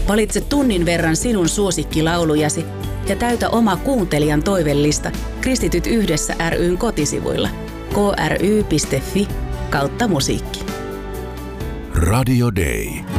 Valitse tunnin verran sinun suosikkilaulujasi ja täytä oma kuuntelijan toivellista Kristityt yhdessä ry:n kotisivuilla kry.fi/musiikki. Radio Day.